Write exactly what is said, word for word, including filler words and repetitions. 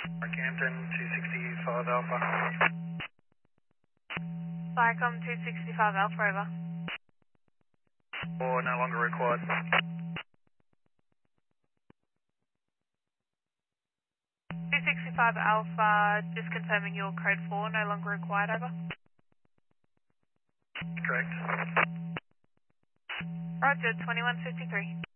Campton two sixty-five Alpha. Vicom two sixty-five Alpha, over. Or no longer required. two sixty-five Alpha, just confirming your code four, no longer required, over. Correct. Roger, twenty-one fifty-three.